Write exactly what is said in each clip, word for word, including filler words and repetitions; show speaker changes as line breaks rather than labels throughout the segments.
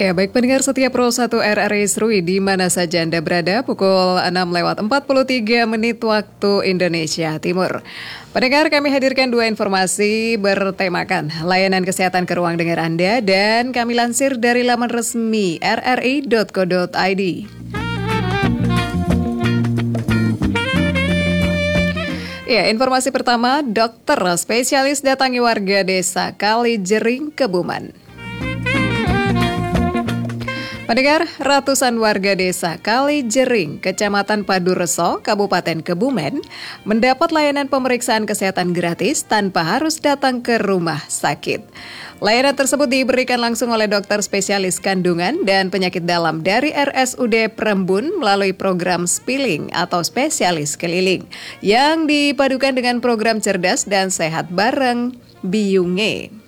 Ya, baik pendengar setia Pro satu R R I Serui di mana saja Anda berada, pukul enam lewat empat puluh tiga menit waktu Indonesia Timur. Pendengar, kami hadirkan dua informasi bertemakan layanan kesehatan ke ruang dengar Anda dan kami lansir dari laman resmi r r i dot co dot i d. Ya, informasi pertama, dokter spesialis datangi warga desa Kalijering, Kebumen. Pendengar, ratusan warga desa Kalijering, Kecamatan Padureso, Kabupaten Kebumen, mendapat layanan pemeriksaan kesehatan gratis tanpa harus datang ke rumah sakit. Layanan tersebut diberikan langsung oleh dokter spesialis kandungan dan penyakit dalam dari R S U D Prembun melalui program Spilling atau spesialis keliling, yang dipadukan dengan program cerdas dan sehat bareng Biyunge.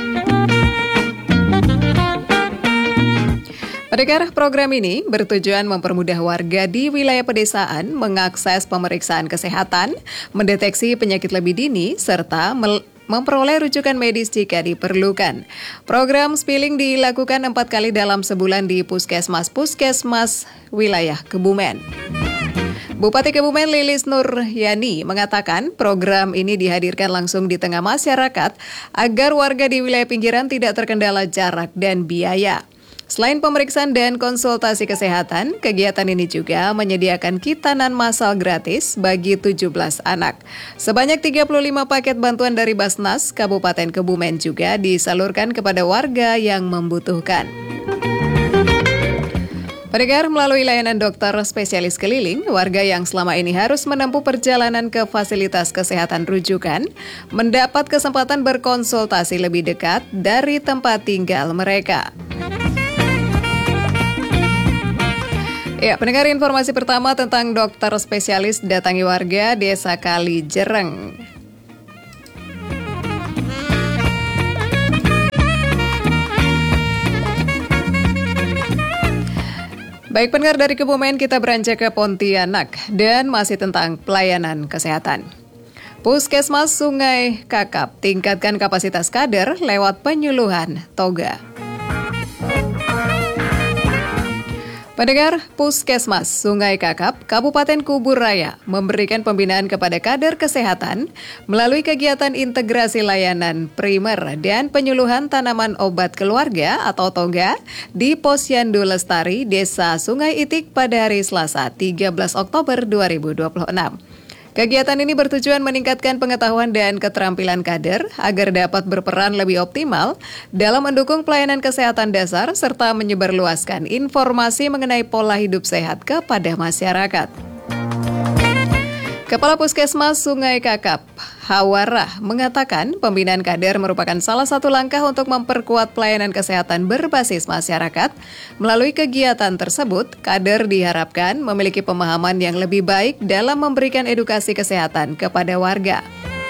Pendengar, program ini bertujuan mempermudah warga di wilayah pedesaan mengakses pemeriksaan kesehatan, mendeteksi penyakit lebih dini, serta mel- memperoleh rujukan medis jika diperlukan. Program Spilling dilakukan empat kali dalam sebulan di Puskesmas-Puskesmas wilayah Kebumen. Bupati Kebumen Lilis Nuryani mengatakan program ini dihadirkan langsung di tengah masyarakat agar warga di wilayah pinggiran tidak terkendala jarak dan biaya. Selain pemeriksaan dan konsultasi kesehatan, kegiatan ini juga menyediakan kitanan massal gratis bagi tujuh belas anak. Sebanyak tiga puluh lima paket bantuan dari Basnas Kabupaten Kebumen juga disalurkan kepada warga yang membutuhkan. Pendengar, melalui layanan dokter spesialis keliling, warga yang selama ini harus menempuh perjalanan ke fasilitas kesehatan rujukan mendapat kesempatan berkonsultasi lebih dekat dari tempat tinggal mereka. Ya, pendengar, informasi pertama tentang dokter spesialis datangi warga desa Kalijering. Baik pendengar, dari Kebumen kita beranjak ke Pontianak dan masih tentang pelayanan kesehatan. Puskesmas Sungai Kakap tingkatkan kapasitas kader lewat penyuluhan toga. Pendengar, Puskesmas Sungai Kakap, Kabupaten Kubur Raya memberikan pembinaan kepada kader kesehatan melalui kegiatan integrasi layanan primer dan penyuluhan tanaman obat keluarga atau toga di Posyandu Lestari, Desa Sungai Itik pada hari Selasa tiga belas Oktober dua ribu dua puluh enam. Kegiatan ini bertujuan meningkatkan pengetahuan dan keterampilan kader agar dapat berperan lebih optimal dalam mendukung pelayanan kesehatan dasar serta menyebarluaskan informasi mengenai pola hidup sehat kepada masyarakat. Kepala Puskesmas Sungai Kakap, Hawarah, mengatakan pembinaan kader merupakan salah satu langkah untuk memperkuat pelayanan kesehatan berbasis masyarakat. Melalui kegiatan tersebut, kader diharapkan memiliki pemahaman yang lebih baik dalam memberikan edukasi kesehatan kepada warga.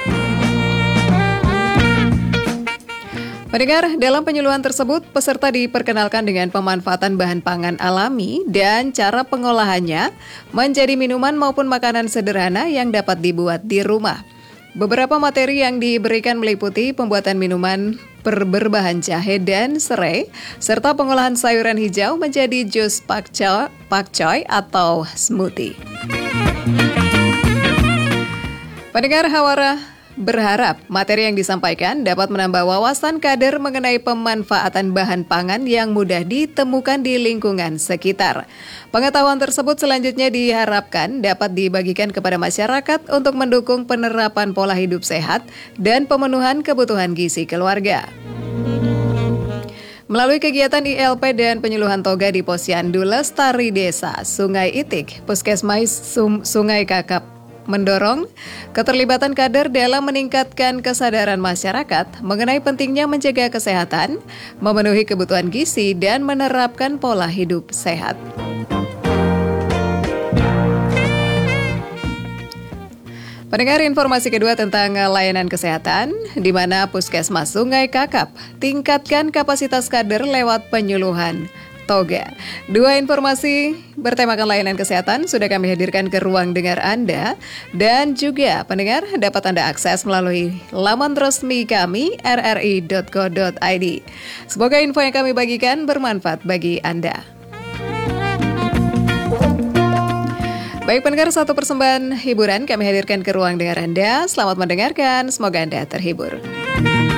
Pendengar, dalam penyuluhan tersebut, peserta diperkenalkan dengan pemanfaatan bahan pangan alami dan cara pengolahannya menjadi minuman maupun makanan sederhana yang dapat dibuat di rumah. Beberapa materi yang diberikan meliputi pembuatan minuman berbahan jahe dan serai, serta pengolahan sayuran hijau menjadi jus pakcoy, pakcoy atau smoothie. Pendengar, Hawara berharap materi yang disampaikan dapat menambah wawasan kader mengenai pemanfaatan bahan pangan yang mudah ditemukan di lingkungan sekitar. Pengetahuan tersebut selanjutnya diharapkan dapat dibagikan kepada masyarakat untuk mendukung penerapan pola hidup sehat dan pemenuhan kebutuhan gizi keluarga. Melalui kegiatan I L P dan penyuluhan toga di Posyandu Lestari Desa Sungai Itik, Puskesmas Sungai Kakap mendorong keterlibatan kader dalam meningkatkan kesadaran masyarakat mengenai pentingnya menjaga kesehatan, memenuhi kebutuhan gizi, dan menerapkan pola hidup sehat. Pendengar, informasi kedua tentang layanan kesehatan, di mana Puskesmas Sungai Kakap tingkatkan kapasitas kader lewat penyuluhan toga. Dua informasi bertemakan layanan kesehatan sudah kami hadirkan ke ruang dengar Anda. Dan juga pendengar dapat Anda akses melalui laman resmi kami r r i dot co dot i d. Semoga info yang kami bagikan bermanfaat bagi Anda. Baik pendengar, satu persembahan hiburan kami hadirkan ke ruang dengar Anda. Selamat mendengarkan, semoga Anda terhibur.